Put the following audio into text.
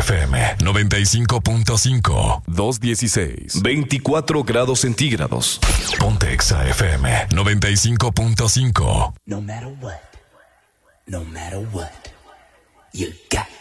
FM 95.5. 216. 24 grados centígrados. Ponte Exa FM 95.5. No matter what, you got